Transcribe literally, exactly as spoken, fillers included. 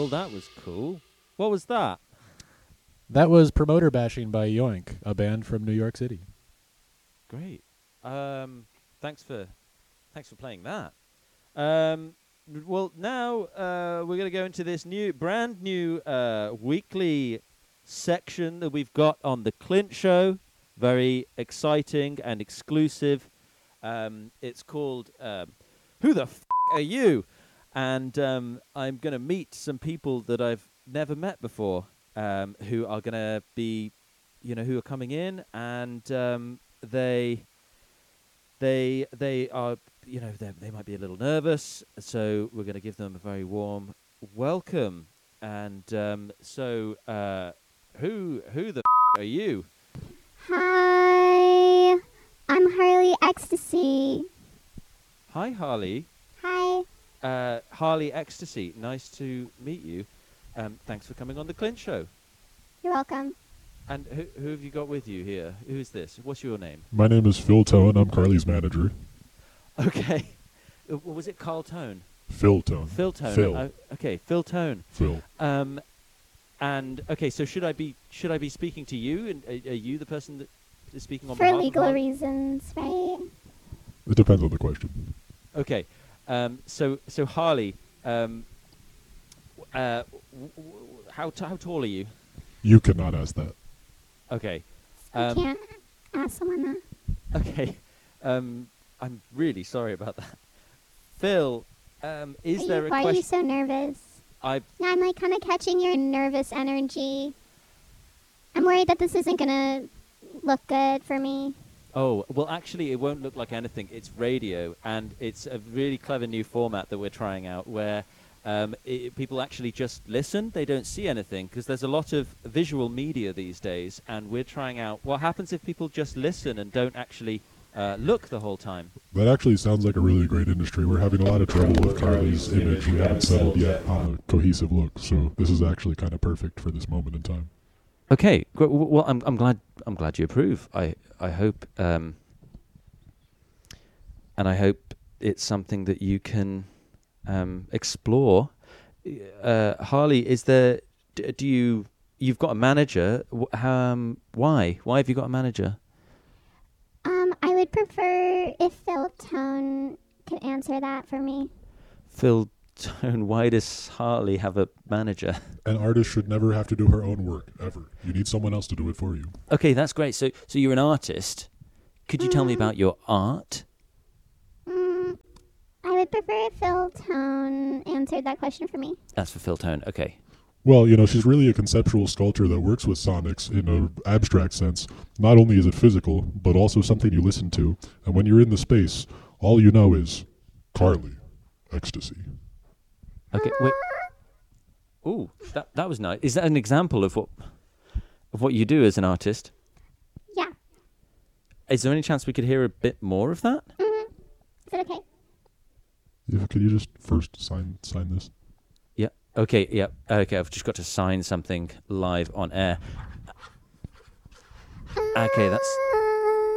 Well, that was cool. What was that? That was Promoter Bashing by Yoink, a band from New York City. Great. Um, thanks for, thanks for playing that. Um, well, now uh, we're going to go into this new, brand new uh, weekly section that we've got on the Clint Show. Very exciting and exclusive. Um, it's called um, "Who the F*** Are You?" And um, I'm going to meet some people that I've never met before, um, who are going to be, you know, who are coming in, and um, they, they, they are, you know, they they might be a little nervous, so we're going to give them a very warm welcome. And um, so, uh, who who the F*** are you? Hi, I'm Harley Ecstasy. Hi, Harley. Hi. Uh, Harley Ecstasy. Nice to meet you. Um, thanks for coming on the Clint Show. You're welcome. And who who have you got with you here? Who is this? What's your name? My name is Phil Tone. I'm Carly's manager. Okay. Uh, was it Carl Tone? Phil Tone. Phil Tone. Phil. Uh, okay, Phil Tone. Phil. Um, and okay, so should I be should I be speaking to you? And are, are you the person that is speaking on For behalf legal of Harley? reasons, right? It depends on the question. Okay. Um, so so Harley, um, uh, w- w- how t- how tall are you? You cannot ask that. Okay. I Um, can't ask someone that. Okay. Um, I'm really sorry about that. Phil, um, is Are there you, a why are you question? so nervous? I No, I'm like kind of catching your nervous energy. I'm worried that this isn't gonna look good for me. oh well, actually, it won't look like anything. It's radio, and it's a really clever new format that we're trying out, where um, i people actually just listen. They don't see anything because there's a lot of visual media these days, and we're trying out what happens if people just listen and don't actually uh, look the whole time. That actually sounds like a really great industry. We're having a lot of trouble with Carly's image. We haven't settled yet on a cohesive look, so this is actually kind of perfect for this moment in time. Okay, gr- w- well, I'm I'm glad I'm glad you approve. I I hope, um, and I hope it's something that you can um, explore. Uh, Harley, is there? D- do you you've got a manager? W- um, why why have you got a manager? Um, I would prefer if Phil Tone could answer that for me. Phil Tone, why does Harley have a manager? An artist should never have to do her own work, ever. You need someone else to do it for you. Okay, that's great. So so you're an artist. Could you tell me about your art? Mm, I would prefer if Phil Tone answered that question for me. That's for Phil Tone. Okay. Well, you know, she's really a conceptual sculptor that works with sonics in an abstract sense. Not only is it physical, but also something you listen to. And when you're in the space, all you know is Carly Ecstasy. Okay, wait. Ooh, that that was nice. Is that an example of what of what you do as an artist? Yeah. Is there any chance we could hear a bit more of that? Mm-hmm. Is it okay? Yeah, could you just first sign sign this? Yeah. Okay. Yeah. Okay. I've just got to sign something live on air. Okay. That's